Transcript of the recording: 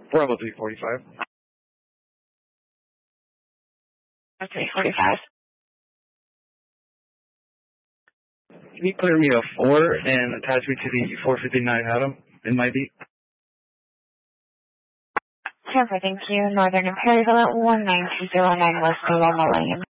Bravo 345. 345. Can you clear me a 4 and attach me to the 459 Adam in my beat? Perfect, thank you. Northern Imperial at 19209 West Loma Lane.